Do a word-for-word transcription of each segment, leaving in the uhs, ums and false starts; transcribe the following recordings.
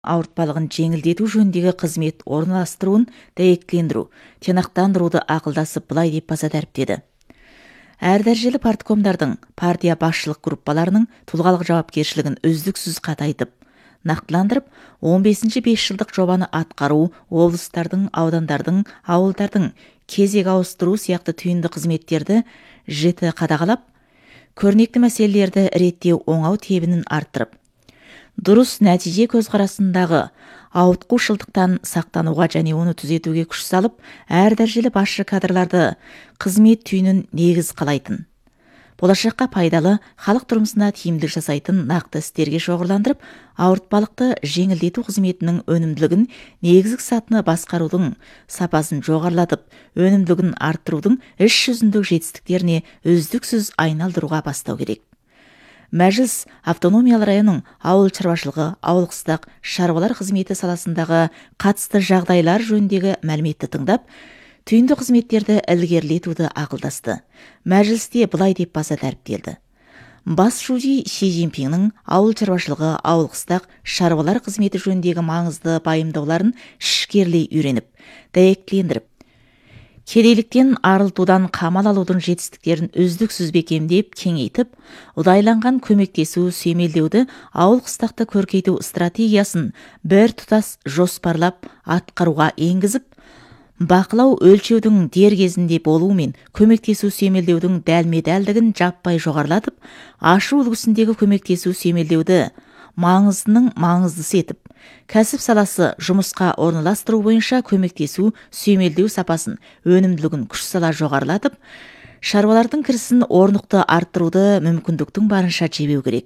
ауыртпалығын жеңілдету жөніндегі қызмет орналастыруын дәйектілендіру, тиянақтандыруды ақылдасып былай деп баса дәріптеді. Әр дәрежелі парткомдардың, партия басшылық группаларының тұлғалық жауапкершілігін үздіксіз қатайтып, нақтыландырып, он бесінші бес жылдық жобаны атқару, облыстардың, аудандардың, ауылдардың кезек ауыстыру сияқты түйінді қызметтерді жіті қадағалап, көрнекті мәселелерді реттеу оңау тебінін арттырып, дұрыс нәтиже көзқарасындағы ауытқушылдықтан сақтануға және оны түзетуге күш салып, әр дәрежелі басшы кадрларды қызмет түйінін негіз қалайтын, болашаққа пайдалы, халық тұрмысына тиімділік жасайтын нақты істерге шоғырландырып, ауыртпалықты жеңілдету қызметінің өнімділігін, негізгі сатыны басқарудың сапасын жоғарылатып, өнімділігін арттырудың іс жүзіндік жетістіктеріне үздіксіз айналдыруға бастау керек. Мәжіліс автономиялы районның ауыл шаруашылығы, ауыл қыстақ шаруалар қызметі саласындағы қатысты жағдайлар жөніндегі мәліметті тыңдап, түйінді қызметтерді ілгерілетуді ақылдасты. Мәжілісте былай деп баса дәріптелді. Бас шуди Ши Цзиньпиннің ауыл шаруашылығы, ауыл қыстақ шаруалар қызметі жөніндегі маңызды пайымдауларын ішкерлей үйреніп, дәйектілендіріп, кедейліктен арылтудан қамал алудың жетістіктерін үздіксіз бекемдеп, кеңейтіп, ұдайланған көмектесу, сүйемелдеуді, ауыл қыстақты көркейту стратегиясын бір тұтас жоспарлап атқаруға енгізіп, бақылау өлшеудің дер кезінде болуымен көмектесу сүйемелдеудің дәлме-дәлдігін жаппай жоғарылатып, ашу үлгісіндегі көмектесу сүйемелдеуді маңыздының маңыздысы етіп, кәсіп саласы жұмысқа орналастыру бойынша көмектесу сүйемелдеу сапасын, өнімділігін күш сала жоғарылатып, шаруалардың кірісін орнықты арттыруды мүмкіндіктің барынша жебеу керек.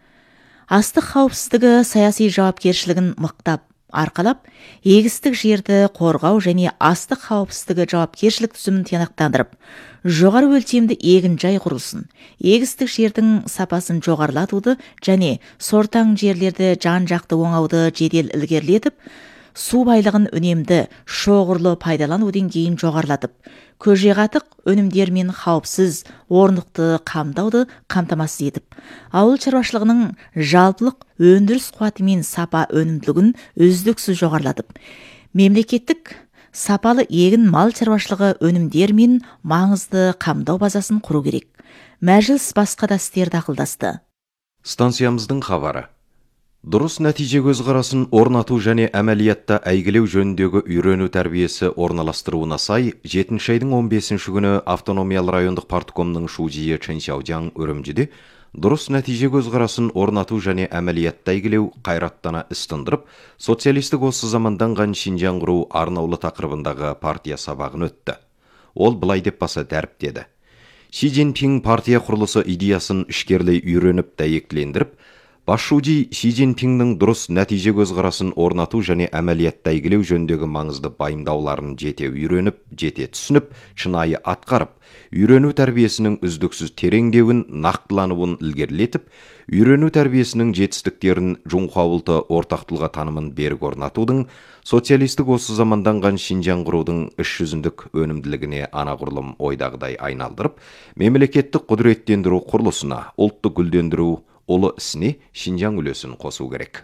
Астық қауіпсіздігі саяси жауапкершілігін мықтап арқалап, егістік жерді қорғау және астық қауіпсіздігі жауапкершілік түсімін тиянақтандырып, жоғары өлшемді егінжай құрылсын, егістік жердің сапасын жоғарылатуды және сортаң жерлерді жан-жақты оңауды жедел ілгерілетіп, су байлығын үнемді, шоғырлы пайдалану деңгейін жоғарылатып, көже-қатық өнімдермен қауіпсіз, орнықты қамдауды қамтамасыз етіп, ауыл шаруашылығының жалпылық өндіріс қуаты мен сапа өнімділігін үздіксіз жоғарылатып, мемлекеттік сапалы егін мал шаруашылығы өнімдер мен маңызды қамдау базасын құру керек. Мәжіліс басқа да істерді ақылдасты. Станциямыздың хабары. Дұрыс нәтиже көзқарасын орнату және әмәлиятта әйгілеу жөніндегі үйрену тәрбиесі орналастыруына сай, жетінші айдың он бесінші күні автономиялы райондық парткомның шудиі Чэн Сяодян үрімжіде дұрыс нәтиже көзқарасын орнату және әмәлиятта әйгілеу қайраттана іс тындырып, социалистік осы заманданған Шинжаң құру арнаулы тақырыбындағы партия сабағын өтті. Ол былай деп баса дәріптеді. Ши Цзиньпин партия құрылысы идеясын ішкерлей үйреніп дәйектілендіріп, Бас шуди Ши Цзиньпиннің дұрыс нәтиже көзқарасын орнату және әмәлиятта әйгілеу жөніндегі маңызды пайымдауларын жете үйреніп, жете түсініп, шынайы атқарып, үйрену тәрбиесінің үздіксіз тереңдеуін, нақтылануын ілгерілетіп, үйрену тәрбиесінің жетістіктерін Жунхуаулты ортақтылға танымын берік орнатудың, социалистік осы заманданған Шинжаң құрудың іс жүзіндік өнімділігіне анағұрлым ойдағыдай айналдырып, мемлекеттік құдіреттендіру құрылысына, ұлтты гүлдендіру ұлы ісіне Шинжаң үлесін қосу керек.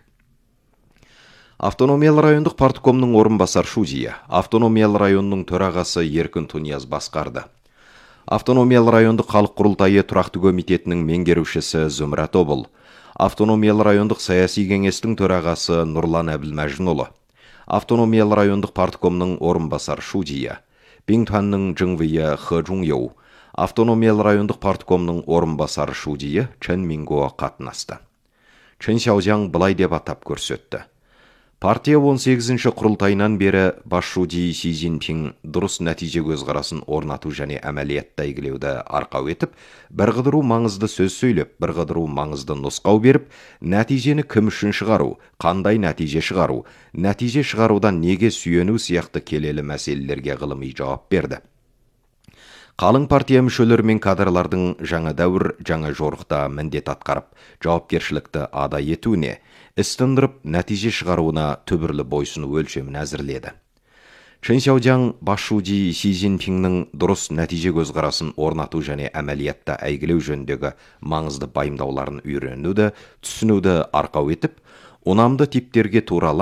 Автономиялы райондық парткомның орынбасар шудиі, автономиялы районның төрағасы Еркін Тунияз басқарды. Автономиялы райондық халық құрылтайы тұрақты комитетінің меңгерушісі Зумрат Обыл, автономиялы райондық саяси кеңестің төрағасы Нұрлан Әбілмәжінұлы, автономиялы райондық парткомның орынбасар шудиі, Бингтанның Жыңвия Хэ Жуньяу, автономиялы райондық парткомның орынбасар шудиі Чэн Минго қатынасты. Чэн Сяодян былай деп атап көрсетті. Партия он сегізінші құрылтайынан бері бас шуди Ши Цзиньпин дұрыс нәтиже көзқарасын орнату және әмәлиятта әйгілеуді арқау етіп, бір қыдыру маңызды сөз сөйлеп, бір қыдыру маңызды нұсқау беріп, нәтижені кім үшін шығару, қандай нәтиже шығару, нәтиже шығарудан неге сүйену сияқты келелі мәселелерге ғылыми жауап берді. Қалың партия мүшелері мен кадрлардың жаңа дәуір, жаңа жорықта міндет атқарып, жауапкершілікті ада етуіне, іс тындырып, нәтиже шығаруына түбірлі бойсыну өлшемін әзірледі. Чэн Сяодян бас шуди Ши Цзиньпиннің дұрыс нәтиже көзқарасын орнату және әмәлиятта әйгілеу жөніндегі маңызды пайымдауларын үйренуді, түсінуді арқау етіп, Унамды типтерге туралы